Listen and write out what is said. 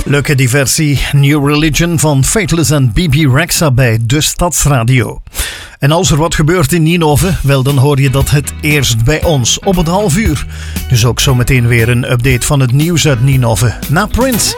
Leuke die versie New Religion van Faithless en BB Rexa bij de Stadsradio. En als er wat gebeurt in Ninove, wel dan hoor je dat het eerst bij ons op het 12:30. Dus ook zometeen weer een update van het nieuws uit Ninove na Prince.